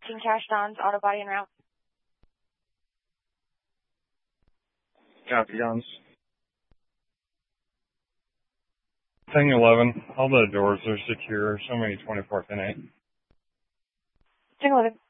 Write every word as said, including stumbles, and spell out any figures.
King Cash Don's Auto Body en route. Copy, Don's. Thing eleven, all the doors are secure. Show me twenty-four ten eight. Thing eleven.